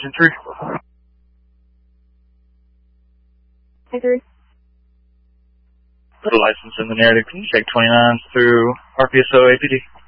Agent 3. Hi, 3. Put a license in the narrative. Can you check 29s through RPSO APD?